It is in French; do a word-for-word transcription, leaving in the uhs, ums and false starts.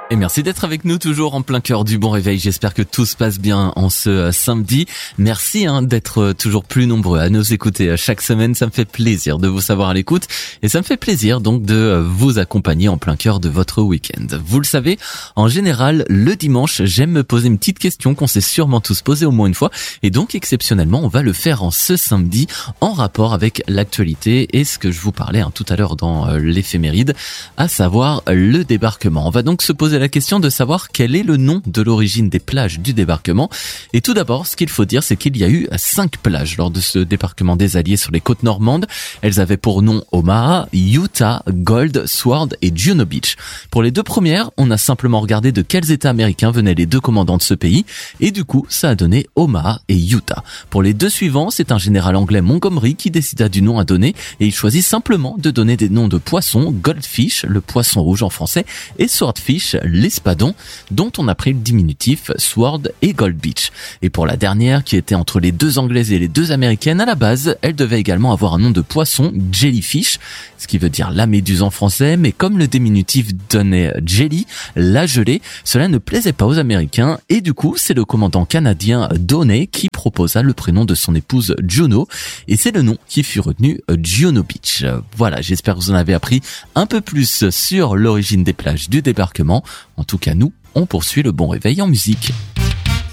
Et merci d'être avec nous toujours en plein cœur du bon réveil. J'espère que tout se passe bien en ce euh, samedi. Merci hein, d'être euh, toujours plus nombreux à nous écouter euh, chaque semaine. Ça me fait plaisir de vous savoir à l'écoute et ça me fait plaisir donc de euh, vous accompagner en plein cœur de votre week-end. Vous le savez, en général, le dimanche, j'aime me poser une petite question qu'on s'est sûrement tous posée au moins une fois. Et donc, exceptionnellement, on va le faire en ce samedi en rapport avec l'actualité et ce que je vous parlais hein, tout à l'heure dans euh, l'éphéméride, à savoir le débarquement. On va donc se poser la question de savoir quel est le nom de l'origine des plages du débarquement. Et tout d'abord, ce qu'il faut dire, c'est qu'il y a eu cinq plages lors de ce débarquement des Alliés sur les côtes normandes. Elles avaient pour nom Omaha, Utah, Gold, Sword et Juno Beach. Pour les deux premières, on a simplement regardé de quels États américains venaient les deux commandants de ce pays, et du coup, ça a donné Omaha et Utah. Pour les deux suivants, c'est un général anglais Montgomery qui décida du nom à donner, et il choisit simplement de donner des noms de poissons, Goldfish, le poisson rouge en français, et Swordfish, l'espadon, dont on a pris le diminutif Sword et Gold Beach. Et pour la dernière, qui était entre les deux anglaises et les deux américaines, à la base, elle devait également avoir un nom de poisson, Jellyfish, ce qui veut dire la méduse en français, mais comme le diminutif donnait Jelly, la gelée, cela ne plaisait pas aux Américains, et du coup, c'est le commandant canadien Donnay qui proposa le prénom de son épouse Juno, et c'est le nom qui fut retenu, Juno Beach. Voilà, j'espère que vous en avez appris un peu plus sur l'origine des plages du débarquement. En tout cas, nous, on poursuit le bon réveil en musique.